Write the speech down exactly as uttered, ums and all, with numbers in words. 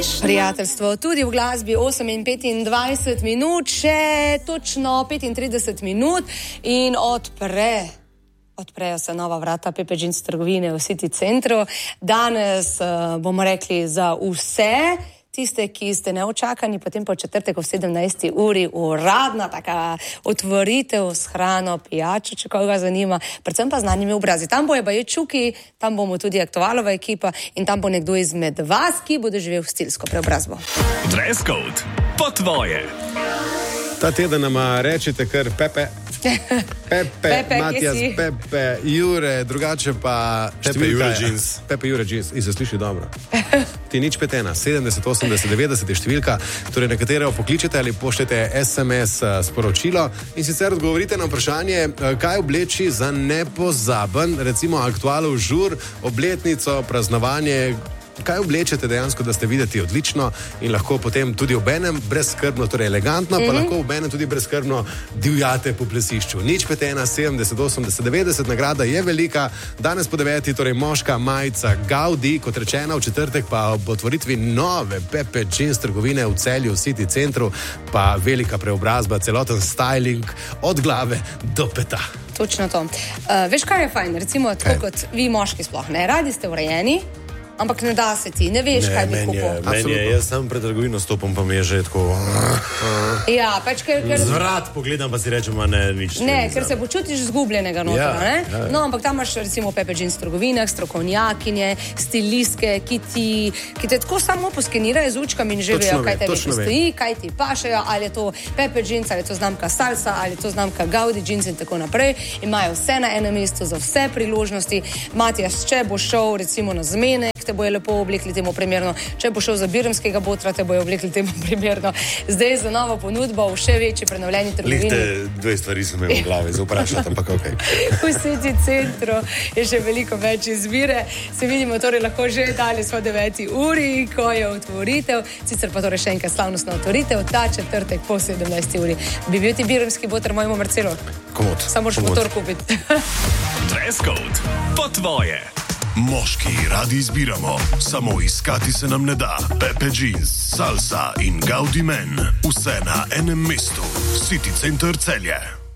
Prijateljstvo tudi v glasbi osem in petindvajset minut, še točno petintrideset minut in odpre. Odprejo se nova vrata Pepe Jeans trgovine v City centru. Danes uh, bomo rekli za vse tiste, ki ste neočakani, potem po četrtek v sedemnajsti uri uradna taka otvoritev s hrano, pijačo, če koga zanima, predvsem pa znanimi obrazi. Tam bojo baje Čuki, tam bomo tudi Aktualova ekipa in tam bo nekdo izmed vas, ki bo doživel stilsko preobrazbo. Dress code po tvoje. Ta teden nama rečete kar Pepe. Pepe, Pepe, Matijas, Pepe, Jure, drugače pa... Pepe, Jure, Jeans. Pepe, Jure, Jeans. In se sliši dobro. Ti nič petena, sedemdeset, osemdeset, devetdeset je številka, torej nekatere pokličete ali pošljete es em es sporočilo in sicer odgovorite na vprašanje, kaj obleči za nepozaben, recimo Aktualov žur, obletnico, praznovanje. Kaj oblečete dejansko, da ste videti odlično in lahko potem tudi obenem brezskrbno, torej elegantno, mm-hmm. pa lahko obenem tudi brezskrbno divjate po plesišču. Nič petena, sedemdeset, osemdeset, devetdeset, nagrada je velika. Danes po deveti, torej moška majica Gaudi, kot rečeno v četrtek pa ob otvoritvi nove Pepe Jeans trgovine v Celju, v City centru, pa velika preobrazba, celoten styling od glave do peta. Točno to. Uh, veš, kaj je fajn? Recimo, tako kot vi moški sploh, ne? Radi ste urejeni, ampak ne da se ti, ne veš, ne, kaj bi kupil. Meni je, jaz sam pred trgovino stopom, pa mi je že tako... Ja, pač ker... ker... Zvrat pogledam, pa si rečem, a ne, nič. Ne, ker se počutiš zgubljenega notra, ja, ne? Ja, ja. No, ampak tam imaš recimo Pepe Jeans trgovinah, strokovnjakinje, stilistke, ki ti, ki te tako samo poskenirajo z učkami in že vejo, kaj tebi postoji, kaj ti pašejo, ali je to Pepe Jeans, ali je to znamka Salsa, ali je to znamka Gaudi Jeans in tako naprej. Imajo vse na enem mestu za vse priložnosti. Matijas, če bo šel recimo na zmenek, te bojo lepo oblekli temu primerno. Če bo šel za birmskega botra, te bojo oblekli temu primerno. Zdaj za novo ponudbo v še večji prenovljeni trgovini. Lihte, dve stvari sem imel v glavi, za vprašati, ampak okej. Okay. V City centru je še veliko več izbire. Se vidimo torej lahko že danes po deveti uri, ko je otvoritev. Sicer pa torej še enkrat slavnostna otvoritev, ta četrtek po sedemnajsti uri. Bi bil ti birmski boter mojemu Marcelu? Komod. Samo moraš motor kupiti. Dress code po tvoje. Moški radi izbiramo, samo iskati se nam ne da. Pepe Jeans, Salsa in Gaudi Men, vse na enem mestu. City Center Celje.